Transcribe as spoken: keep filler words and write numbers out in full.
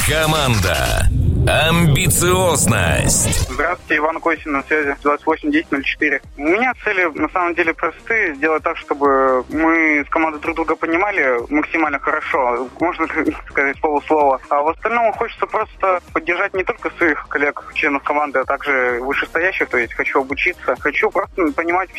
Команда. Амбициозность. Здравствуйте, Иван Косин на связи, двадцать восемь десять ноль четыре. У меня цели на самом деле простые. Сделать так, чтобы мы с командой друг друга понимали максимально хорошо. Можно сказать с полуслова. А в остальном хочется просто поддержать не только своих коллег, членов команды, а также вышестоящих. То есть хочу обучиться. Хочу просто понимать